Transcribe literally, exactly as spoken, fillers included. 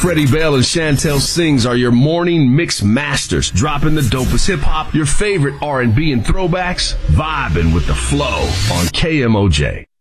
Freddie Bell and Chantel Sings are your morning mix masters, dropping the dopest hip-hop, your favorite R and B and throwbacks, vibing with the flow on K M O J.